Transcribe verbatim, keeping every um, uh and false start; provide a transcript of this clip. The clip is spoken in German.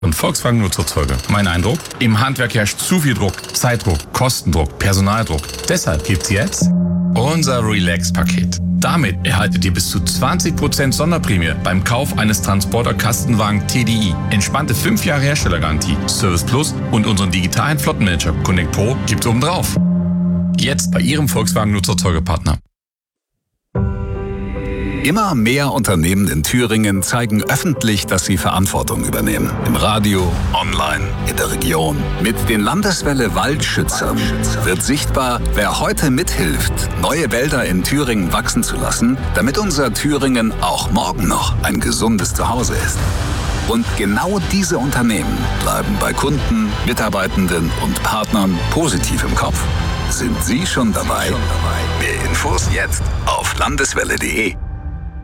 Und Volkswagen Nutzerzeuge. Mein Eindruck? Im Handwerk herrscht zu viel Druck. Zeitdruck, Kostendruck, Personaldruck. Deshalb gibt's jetzt unser Relax-Paket. Damit erhaltet ihr bis zu zwanzig Prozent Sonderprämie beim Kauf eines Transporter-Kastenwagen T D I. Entspannte fünf Jahre Herstellergarantie, Service Plus und unseren digitalen Flottenmanager Connect Pro gibt's obendrauf. Jetzt bei Ihrem Volkswagen Nutzerzeugepartner. Immer mehr Unternehmen in Thüringen zeigen öffentlich, dass sie Verantwortung übernehmen. Im Radio, online, in der Region. Mit den Landeswelle Waldschützern wird sichtbar, wer heute mithilft, neue Wälder in Thüringen wachsen zu lassen, damit unser Thüringen auch morgen noch ein gesundes Zuhause ist. Und genau diese Unternehmen bleiben bei Kunden, Mitarbeitenden und Partnern positiv im Kopf. Sind Sie schon dabei? Mehr Infos jetzt auf landeswelle punkt de.